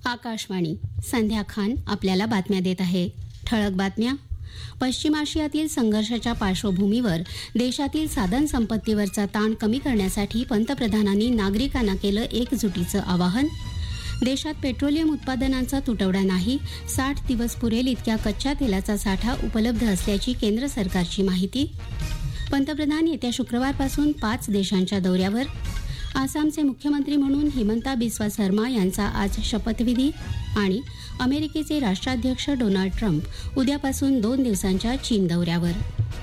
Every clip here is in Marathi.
आकाशवाणी. संध्या खान आपल्याला बातम्या देत आहे. ठळक बातम्या. पश्चिम आशियातील संघर्षाच्या पार्श्वभूमीवर देशातील साधन संपत्तीवरचा ताण कमी करण्यासाठी पंतप्रधानांनी नागरिकांना केलं एकजुटीचं आवाहन. देशात पेट्रोलियम उत्पादनांचा तुटवडा नाही, 60 दिवस पुरेल इतक्या कच्च्या तेलाचा साठा उपलब्ध असल्याची केंद्र सरकारची माहिती. पंतप्रधान येत्या शुक्रवारपासून 5 देशांच्या दौऱ्यावर. आसामचे मुख्यमंत्री म्हणून हिमंता बिस्वा शर्मा यांचा आज शपथविधी. आणि अमेरिकेचे राष्ट्राध्यक्ष डोनाल्ड ट्रम्प उद्यापासून 2 दिवसांच्या चीन दौऱ्यावर.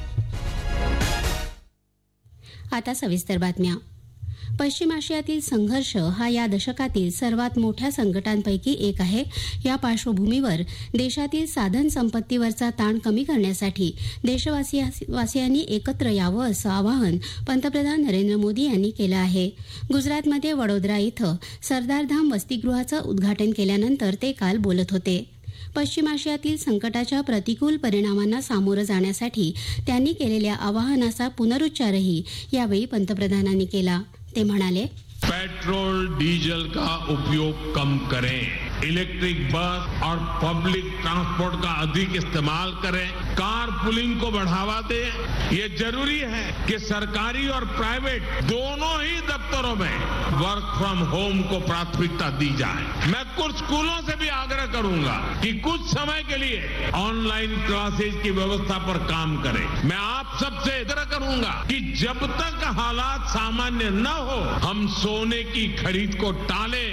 आता सविस्तर बातम्या. पश्चिम आशियातील संघर्ष हा या दशकातील सर्वात मोठ्या संकटांपैकी एक आहे. या पार्श्वभूमीवर देशातील साधन संपत्तीवरचा ताण कमी करण्यासाठी देशवासियांनी एकत्र यावं असं आवाहन पंतप्रधान नरेंद्र मोदी यांनी केलं आहे. गुजरातमध्ये वडोदरा इथं सरदारधाम वसतिगृहाचं उद्घाटन केल्यानंतर ते काल बोलत होते. पश्चिम आशियातील संकटाच्या प्रतिकूल परिणामांना सामोरं जाण्यासाठी त्यांनी केलेल्या आवाहनाचा पुनरुच्चारही यावेळी पंतप्रधानांनी केला. ते म्हणाले, पेट्रोल डीजल का उपयोग कम करें, इलेक्ट्रिक बस और पब्लिक ट्रांसपोर्ट का अधिक इस्तेमाल करें, कार पुलिंग को बढ़ावा दें. ये जरूरी है कि सरकारी और प्राइवेट दोनों ही दफ्तरों में वर्क फ्रॉम होम को प्राथमिकता दी जाए. मैं कुछ स्कूलों से भी आग्रह करूंगा कि कुछ समय के लिए ऑनलाइन क्लासेज की व्यवस्था पर काम करें. मैं आप सबसे आग्रह करूंगा कि जब तक हालात सामान्य न हो हम सोने की खरीद को टालें.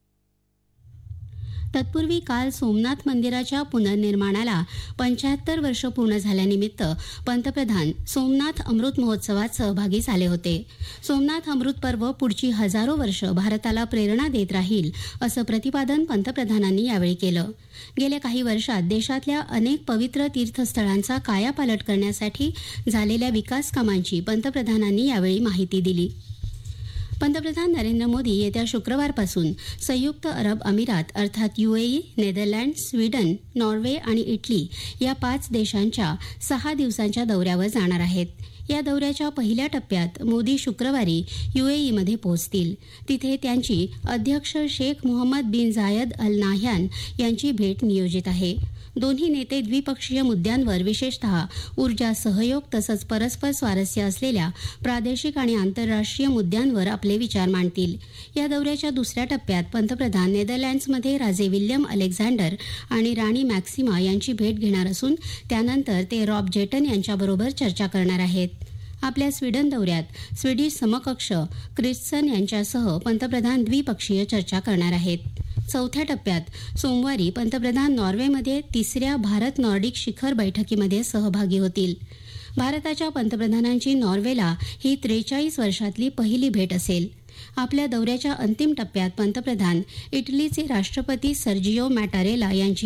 तत्पूर्वी काल सोमनाथ मंदिराच्या पुनर्निर्माणाला 75 वर्ष पूर्ण झाल्यानिमित्त पंतप्रधान सोमनाथ अमृत महोत्सवात सहभागी झाले होते. सोमनाथ अमृत पर्व पुढची हजारो वर्ष भारताला प्रेरणा देत राहील असं प्रतिपादन पंतप्रधानांनी यावेळी केलं. गेल्या काही वर्षात देशातल्या अनेक पवित्र तीर्थस्थळांचा कायापालट करण्यासाठी झालेल्या विकास कामांची पंतप्रधानांनी यावेळी माहिती दिली. पंतप्रधान नरेंद्र मोदी येत्या शुक्रवारपासून संयुक्त अरब अमिरात अर्थात UAE, नेदरलँड, स्वीडन, नॉर्वे आणि इटली या 5 देशांच्या 6 दिवसांच्या दौऱ्यावर जाणार आहेत. या दौऱ्याच्या पहिल्या टप्प्यात मोदी शुक्रवारी UAEमध्ये पोहोचतील. तिथे त्यांची अध्यक्ष शेख मोहम्मद बिन झायद अल नाह्यान यांची भेट नियोजित आहे. दोन्ही नेते द्विपक्षीय मुद्द्यांवर विशेषतः ऊर्जा सहयोग तसंच परस्पर स्वारस्य असलेल्या प्रादेशिक आणि आंतरराष्ट्रीय मुद्द्यांवर आपले विचार मांडतील. या दौऱ्याच्या दुसऱ्या टप्प्यात पंतप्रधान नेदरलँड्समध्ये राजे विल्यम अलेक्झांडर आणि राणी मॅक्सिमा यांची भेट घेणार असून त्यानंतर ते रॉब जेटन यांच्याबरोबर चर्चा करणार आहेत. आपल्या स्वीडन दौऱ्यात स्वीडिश समकक्ष क्रिस्टसन यांच्यासह पंतप्रधान द्विपक्षीय चर्चा करणार आहेत. चौथ्या टप्प्यात सोमवारी पंतप्रधान नॉर्वेमध्ये 3ऱ्या भारत नॉर्डिक शिखर बैठकीमध्ये सहभागी होतील. भारताच्या पंतप्रधानांची नॉर्वेला ही 43 वर्षातली पहिली भेट असेल. आपल्या दौऱ्याच्या अंतिम टप्प्यात पंतप्रधान इटलीचे राष्ट्रपती सर्जिओ मॅटारेला यांची